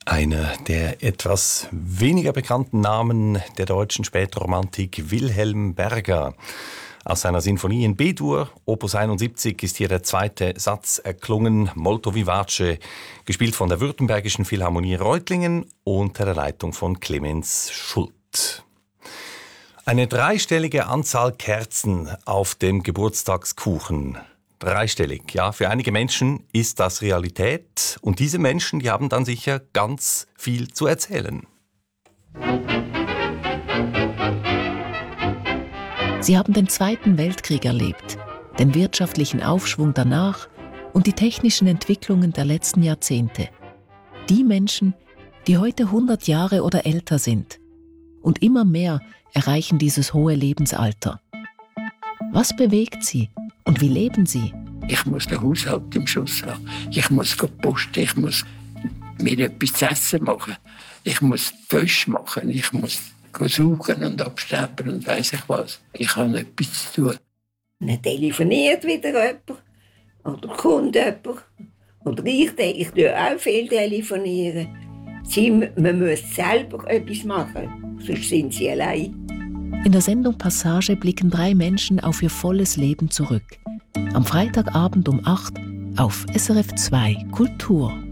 Einer der etwas weniger bekannten Namen der deutschen Spätromantik, Wilhelm Berger. Aus seiner Sinfonie in B-Dur, Opus 71, ist hier der zweite Satz erklungen, Molto Vivace, gespielt von der Württembergischen Philharmonie Reutlingen unter der Leitung von Clemens Schult. Eine dreistellige Anzahl Kerzen auf dem Geburtstagskuchen. Dreistellig, ja. Für einige Menschen ist das Realität. Und diese Menschen, die haben dann sicher ganz viel zu erzählen. Sie haben den Zweiten Weltkrieg erlebt, den wirtschaftlichen Aufschwung danach und die technischen Entwicklungen der letzten Jahrzehnte. Die Menschen, die heute 100 Jahre oder älter sind. Und immer mehr erreichen dieses hohe Lebensalter. Was bewegt sie? Und wie leben sie? Ich muss den Haushalt im Schuss haben. Ich muss posten, ich muss mir etwas zu essen machen. Ich muss Wäsche machen, ich muss suchen und abstempeln und weiss ich was. Ich habe etwas zu tun. Dann telefoniert wieder jemand. Oder kommt jemand. Oder ich tue auch viel telefonieren. Man muss selber etwas machen, sonst sind sie allein. In der Sendung Passage blicken 3 Menschen auf ihr volles Leben zurück. Am Freitagabend um 8 auf SRF 2 Kultur.